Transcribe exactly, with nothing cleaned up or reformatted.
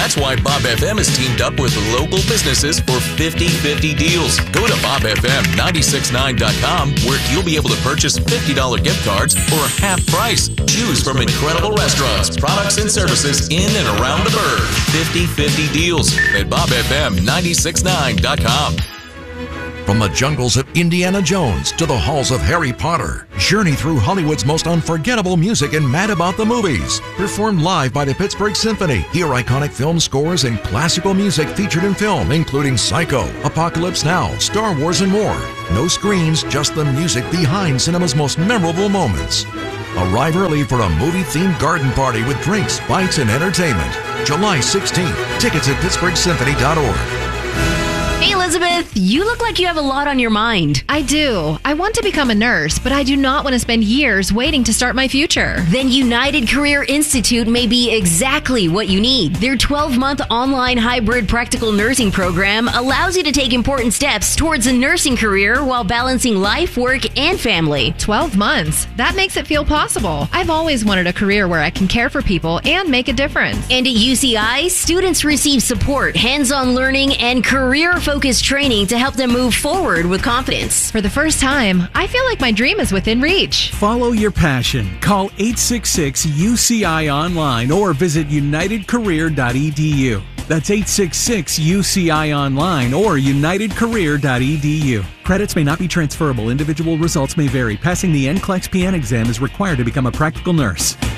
That's why Bob F M has teamed up with local businesses for fifty fifty deals. Go to bob f m nine six nine dot com where you'll be able to purchase fifty dollars gift cards for half price. Choose from incredible restaurants, products, and services in and around the Burgh. fifty fifty deals at bob f m nine six nine dot com. From the jungles of Indiana Jones to the halls of Harry Potter, journey through Hollywood's most unforgettable music and Mad About the Movies. Performed live by the Pittsburgh Symphony. Hear iconic film scores and classical music featured in film, including Psycho, Apocalypse Now, Star Wars, and more. No screens, just the music behind cinema's most memorable moments. Arrive early for a movie-themed garden party with drinks, bites, and entertainment. July sixteenth. Tickets at pittsburgh symphony dot org. Hey, Elizabeth, you look like you have a lot on your mind. I do. I want to become a nurse, but I do not want to spend years waiting to start my future. Then United Career Institute may be exactly what you need. Their twelve-month online hybrid practical nursing program allows you to take important steps towards a nursing career while balancing life, work, and family. twelve months? That makes it feel possible. I've always wanted a career where I can care for people and make a difference. And at U C I, students receive support, hands-on learning, and career-focused training to help them move forward with confidence. For the first time, I feel like my dream is within reach. Follow your passion. Call eight six six U C I online or visit united career dot e d u. That's eight six six U C I online or united career dot e d u. Credits may not be transferable. Individual results may vary. Passing the N C L E X P N exam is required to become a practical nurse.